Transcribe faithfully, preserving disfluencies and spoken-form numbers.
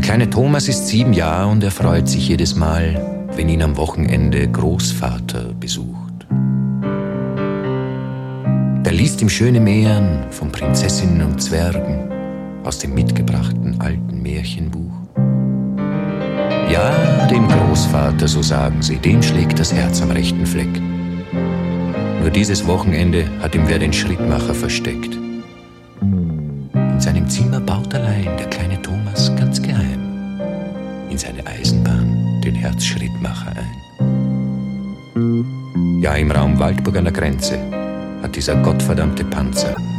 kleine Thomas ist sieben Jahre und er freut sich jedes Mal, wenn ihn am Wochenende Großvater besucht. Er liest ihm schöne Märchen von Prinzessinnen und Zwergen aus dem mitgebrachten alten Märchenbuch. Ja, dem Großvater, so sagen sie, dem schlägt das Herz am rechten Fleck. Nur dieses Wochenende hat ihm wer den Schrittmacher versteckt. In seinem Zimmer baut allein der kleine Thomas ganz geheim in seine Eisenbahn den Herzschrittmacher ein. Ja, im Raum Waldburg an der Grenze hat dieser gottverdammte Panzer